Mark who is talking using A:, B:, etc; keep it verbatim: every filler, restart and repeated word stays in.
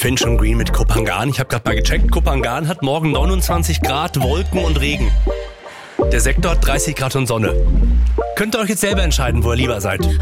A: Finch und Green mit Kopangan. Ich habe gerade mal gecheckt, Kopangan hat morgen neunundzwanzig Grad, Wolken und Regen. Der Sektor hat dreißig Grad und Sonne. Könnt ihr euch jetzt selber entscheiden, wo ihr lieber seid.